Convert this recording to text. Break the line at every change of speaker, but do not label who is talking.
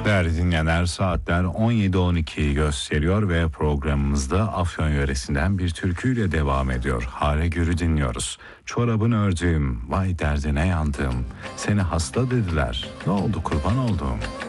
Değerli dinleyenler, saatler 17.12'yi gösteriyor ve programımızda Afyon yöresinden bir türküyle devam ediyor. Hale Gür'ü dinliyoruz. Çorabını ördüğüm, vay derdine yandım. Seni hasta dediler, ne oldu kurban olduğum.